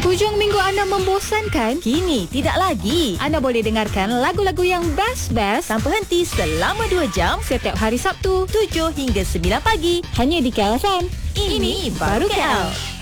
Hujung minggu anda membosankan? Kini tidak lagi. Anda boleh dengarkan lagu-lagu yang best-best Tanpa henti selama 2 jam, setiap hari Sabtu 7 hingga 9 pagi. hanya di KLFM. Ini Baru KL.